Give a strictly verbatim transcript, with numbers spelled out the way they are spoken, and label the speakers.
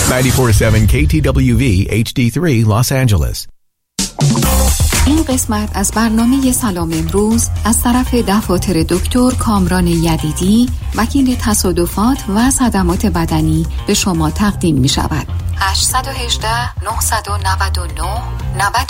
Speaker 1: نود و چهار ممیز هفت کی تی دبلیو وی اچ دی سه Los Angeles.
Speaker 2: این قسمت از برنامه سلام امروز از طرف دفاتر دکتر کامران یدیدی، وکیل تصادفات و صدمات بدنی به شما تقدیم می شود. هشت یک هشت نه نه نه نه